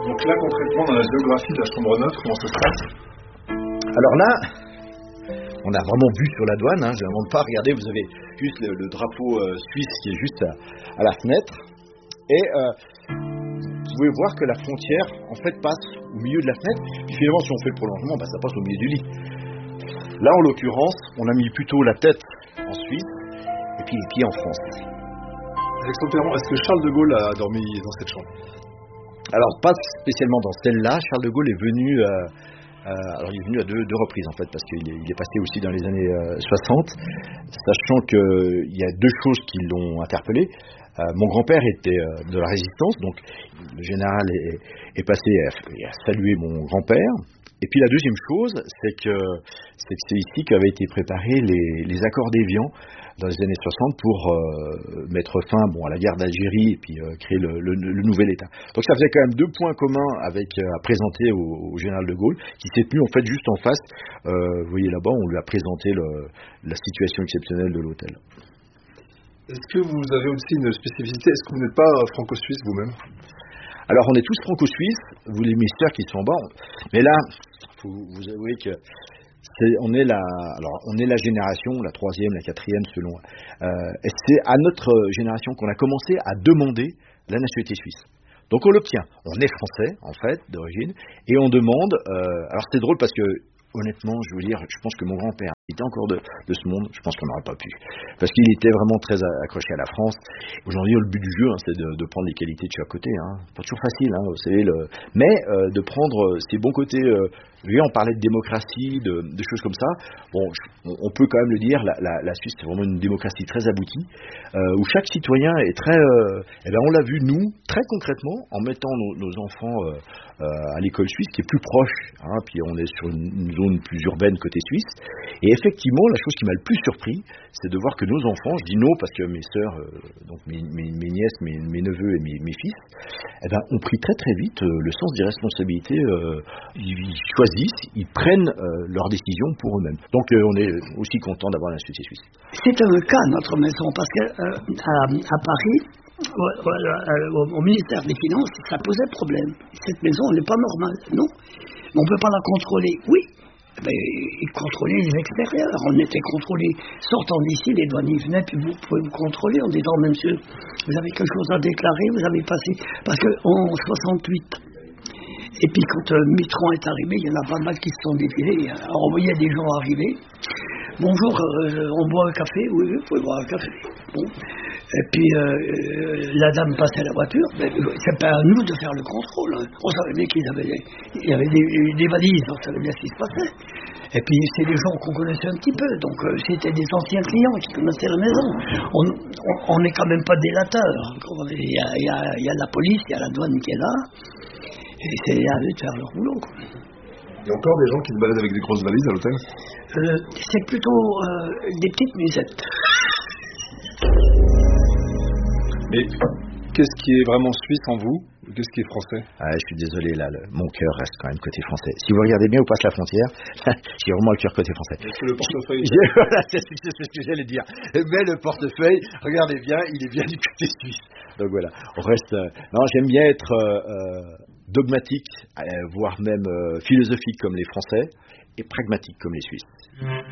Donc là, concrètement, dans la géographie de la Chambre neutre, comment ça se passe? Alors là, on a vraiment vu sur la douane, je ne demande pas, regardez, vous avez juste le drapeau suisse qui est juste à la fenêtre. Et vous pouvez voir que la frontière, en fait, passe au milieu de la fenêtre. Puis finalement, si on fait le prolongement, ça passe au milieu du lit. Là, en l'occurrence, on a mis plutôt la tête en Suisse et puis les pieds en France. Alexandre Perron, est-ce que Charles de Gaulle a dormi dans cette chambre? Alors, pas spécialement dans celle-là. Charles de Gaulle est venu... alors il est venu à deux reprises en fait, parce qu'il est passé aussi dans les années 60, sachant qu'il y a deux choses qui l'ont interpellé. Mon grand-père était de la résistance, donc le général est passé et a salué mon grand-père. Et puis la deuxième chose, c'est que c'est ici qu'avaient été préparés les accords d'Évian dans les années 60 pour mettre fin à la guerre d'Algérie et puis créer le nouvel État. Donc ça faisait quand même deux points communs à présenter au général de Gaulle, qui s'est tenu en fait juste en face. Vous voyez là-bas, on lui a présenté la situation exceptionnelle de l'hôtel. Est-ce que vous avez aussi une spécificité? Est-ce que vous n'êtes pas franco-suisse vous-même? Alors on est tous franco-suisses, vous les mystères qui sont en bas, mais là, vous avouez que on est la génération, la troisième, la quatrième selon. Et c'est à notre génération qu'on a commencé à demander la nationalité suisse. Donc on l'obtient. On est français en fait d'origine et on demande. Alors c'est drôle parce que honnêtement, je veux dire, je pense que mon grand-père était encore de ce monde, je pense qu'on n'aurait pas pu. Parce qu'il était vraiment très accroché à la France. Aujourd'hui, le but du jeu, c'est de prendre les qualités de chaque côté. Pas toujours facile, vous savez. Mais de prendre ses bons côtés. On parlait de démocratie, de choses comme ça. Bon, on peut quand même le dire, la Suisse, c'est vraiment une démocratie très aboutie, où chaque citoyen est très... on l'a vu, nous, très concrètement, en mettant nos enfants à l'école suisse, qui est plus proche, puis on est sur une zone plus urbaine côté suisse. Et effectivement, la chose qui m'a le plus surpris, c'est de voir que nos enfants, je dis non parce que mes sœurs, donc mes nièces, mes neveux et mes fils, ont pris très très vite le sens des responsabilités. Ils choisissent, ils prennent leurs décisions pour eux-mêmes. Donc on est aussi content d'avoir la société suisse. C'est un cas notre maison parce que à Paris, au ministère des Finances, ça posait problème. Cette maison, elle n'est pas normale, non. Mais on ne peut pas la contrôler. Oui. Ils contrôlaient les extérieurs. On était contrôlés. Sortant d'ici, les douaniers venaient, puis vous pouvez vous contrôler en disant, monsieur, vous avez quelque chose à déclarer, vous avez passé. Parce qu'en 68, et puis quand Mitterrand est arrivé, il y en a pas mal qui se sont défilés. Alors on voyait des gens arriver. Bonjour, on boit un café? Oui, vous pouvez boire un café. Bon. Et puis la dame passait à la voiture. C'est pas à nous de faire le contrôle. On savait bien qu'il y avait des valises, on savait bien ce qui se passait. Et puis c'est des gens qu'on connaissait un petit peu. Donc c'était des anciens clients qui connaissaient la maison. On n'est quand même pas délateurs. Il y a la police, il y a la douane qui est là. Et c'est à eux de faire leur boulot. Il y a encore des gens qui se baladent avec des grosses valises à l'hôtel? C'est plutôt des petites musettes. Mais qu'est-ce qui est vraiment suisse en vous? Qu'est-ce qui est français? Je suis désolé, là, mon cœur reste quand même côté français. Si vous regardez bien où passe la frontière, j'ai vraiment le cœur côté français. Est-ce que le portefeuille... Voilà, c'est ce que j'allais dire. Mais le portefeuille, regardez bien, il est bien du côté suisse. Donc voilà, on reste... Non, j'aime bien être dogmatique, voire même philosophique comme les Français, et pragmatique comme les Suisses.